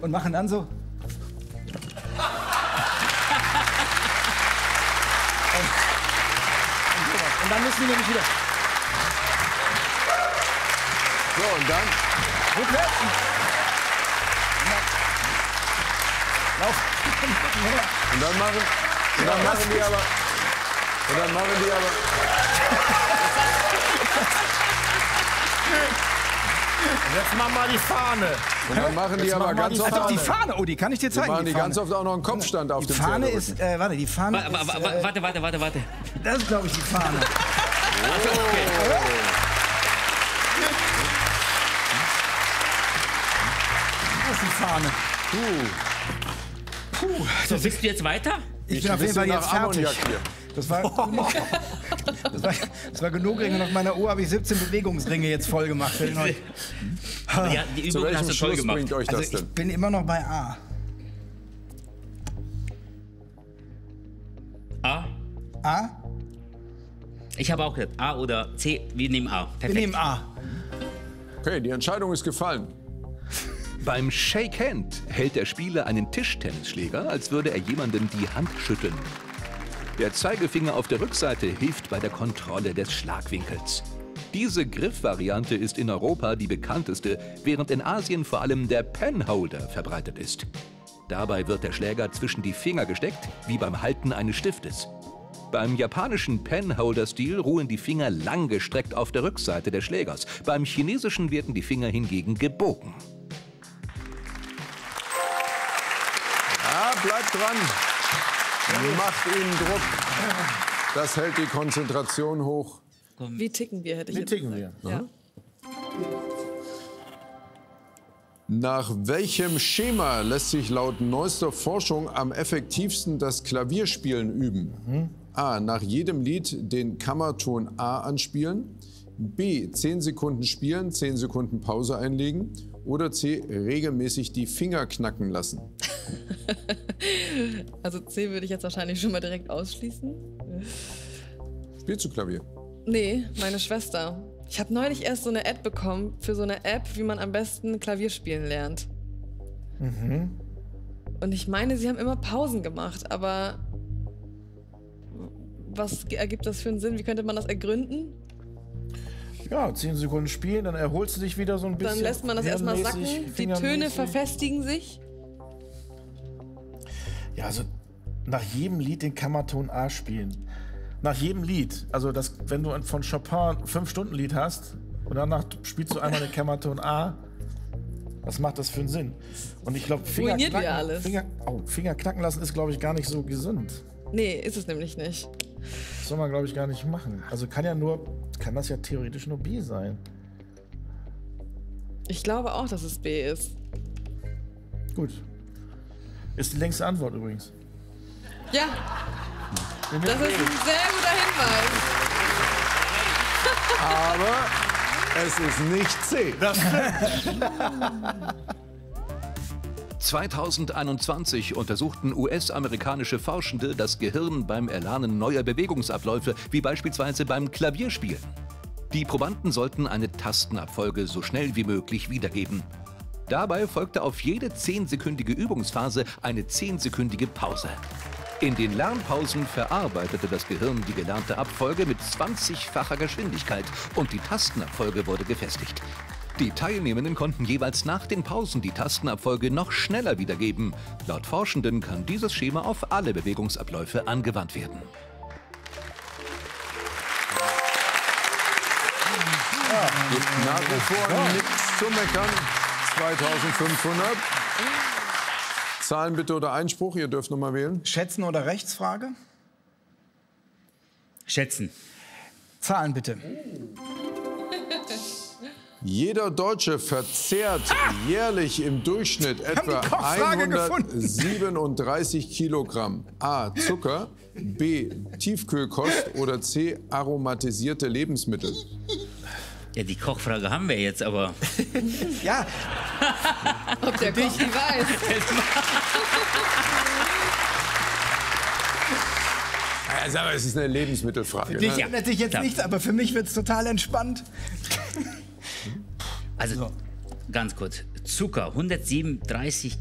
und machen dann so. Und dann müssen die nämlich wieder. So, und dann? Rückwärts. Lauf. Und dann machen die aber. Jetzt machen wir die Fahne. Und dann machen die aber ganz oft. Also die Fahne, oh, die kann ich dir zeigen. Machen die ganz oft auch noch einen Kopfstand auf dem Fahne Pferderücken. ist, warte, die Fahne ist... Warte. Das ist, glaube ich, die Fahne. Das ist die Fahne. So, bist du jetzt weiter? Ich bin auf jeden Fall jetzt fertig. Hier. Das war genug Ringe. Und auf meiner Uhr habe ich 17 Bewegungsringe jetzt voll gemacht. Für den heute. Ja, die Zu Übung hast welchem du toll Schluss gemacht. bringt euch das Also ich denn? bin immer noch bei A. A? A? Ich habe auch gesagt A oder C. Wir nehmen A. Perfekt. Wir nehmen A. Okay, die Entscheidung ist gefallen. Beim Shake Hand hält der Spieler einen Tischtennisschläger, als würde er jemandem die Hand schütteln. Der Zeigefinger auf der Rückseite hilft bei der Kontrolle des Schlagwinkels. Diese Griffvariante ist in Europa die bekannteste, während in Asien vor allem der Penholder verbreitet ist. Dabei wird der Schläger zwischen die Finger gesteckt, wie beim Halten eines Stiftes. Beim japanischen Penholder-Stil ruhen die Finger langgestreckt auf der Rückseite des Schlägers. Beim chinesischen werden die Finger hingegen gebogen. Ja, bleibt dran. Macht ihnen Druck. Das hält die Konzentration hoch. Wie ticken wir, hätte ich Wie jetzt ticken gesagt. wir? Ja. Nach welchem Schema lässt sich laut neuester Forschung am effektivsten das Klavierspielen üben? A. Nach jedem Lied den Kammerton A anspielen. B. 10 Sekunden spielen, 10 Sekunden Pause einlegen. Oder C. Regelmäßig die Finger knacken lassen. Also C würde ich jetzt wahrscheinlich schon mal direkt ausschließen. Spielst du Klavier? Nee, meine Schwester. Ich habe neulich erst so eine Ad bekommen für so eine App, wie man am besten Klavier spielen lernt. Und ich meine, sie haben immer Pausen gemacht, aber was ergibt das für einen Sinn? Wie könnte man das ergründen? Ja, 10 Sekunden spielen, dann erholst du dich wieder so ein bisschen. Dann lässt man das erstmal hirnmäßig, sacken, die fingermäßig. Töne verfestigen sich. Ja, also nach jedem Lied den Kammerton A spielen. Nach jedem Lied. Also das, wenn du von Chopin ein 5-Stunden-Lied hast und danach spielst du einmal den Kammerton A, was macht das für einen Sinn? Und ich glaube, Finger knacken lassen ist, glaube ich, gar nicht so gesund. Nee, ist es nämlich nicht. Das soll man, glaube ich, gar nicht machen. Also kann das ja theoretisch nur B sein. Ich glaube auch, dass es B ist. Gut. Ist die längste Antwort übrigens. Ja, das ist ein sehr guter Hinweis. Aber es ist nicht C. Das stimmt. 2021 untersuchten US-amerikanische Forschende das Gehirn beim Erlernen neuer Bewegungsabläufe, wie beispielsweise beim Klavierspielen. Die Probanden sollten eine Tastenabfolge so schnell wie möglich wiedergeben. Dabei folgte auf jede 10-sekündige Übungsphase eine 10-sekündige Pause. In den Lernpausen verarbeitete das Gehirn die gelernte Abfolge mit 20-facher Geschwindigkeit und die Tastenabfolge wurde gefestigt. Die Teilnehmenden konnten jeweils nach den Pausen die Tastenabfolge noch schneller wiedergeben. Laut Forschenden kann dieses Schema auf alle Bewegungsabläufe angewandt werden. Gibt nach wie vor nichts zu meckern. 2500. Zahlen bitte oder Einspruch. Ihr dürft noch mal wählen. Schätzen oder Rechtsfrage? Schätzen. Zahlen bitte. Jeder Deutsche verzehrt jährlich im Durchschnitt etwa die Kochfrage 137 Kilogramm A. Zucker, B. Tiefkühlkost oder C. aromatisierte Lebensmittel. Ja, die Kochfrage haben wir jetzt, aber... Ja, Ob der Koch die weiß. Also, aber es ist eine Lebensmittelfrage. dich Ne? ändert sich jetzt nichts, aber für mich wird es total entspannt. Also, ganz kurz. Zucker, 137